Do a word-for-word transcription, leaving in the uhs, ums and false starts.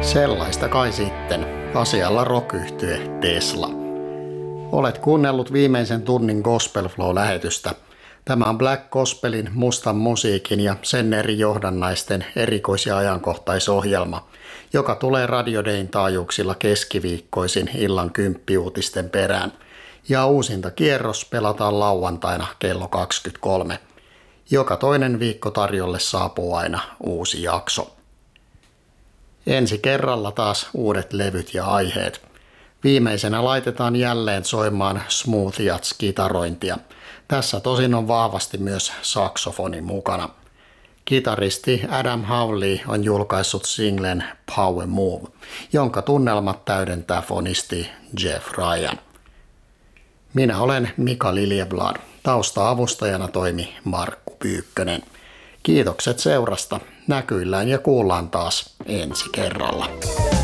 Sellaista kai sitten. Asialla rock-yhtye Tesla. Olet kuunnellut viimeisen tunnin Gospel Flow-lähetystä. Tämä on Black Gospelin, mustan musiikin ja sen eri johdannaisten erikois- ja ajankohtaisohjelma, joka tulee Radio Dayn taajuuksilla keskiviikkoisin illan kymppiuutisten perään. Ja uusinta kierros pelataan lauantaina kello kaksikymmentäkolme. Joka toinen viikko tarjolle saapuu aina uusi jakso. Ensi kerralla taas uudet levyt ja aiheet. Viimeisenä laitetaan jälleen soimaan Smooth Jazz-kitarointia. Tässä tosin on vahvasti myös saksofoni mukana. Kitaristi Adam Howley on julkaissut singlen Power Move, jonka tunnelmat täydentää fonisti Jeff Ryan. Minä olen Mika Liljeblad. Tausta-avustajana toimi Markku Pyykkönen. Kiitokset seurasta. Näkyillään ja kuullaan taas ensi kerralla.